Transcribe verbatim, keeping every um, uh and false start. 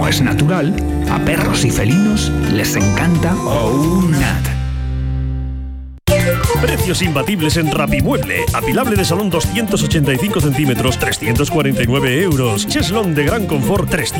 como es natural, a perros y felinos les encanta OUNAT. Precios imbatibles en Rapimueble. Apilable de salón doscientos ochenta y cinco centímetros, trescientos cuarenta y nueve euros. Cheslón de gran confort, trescientos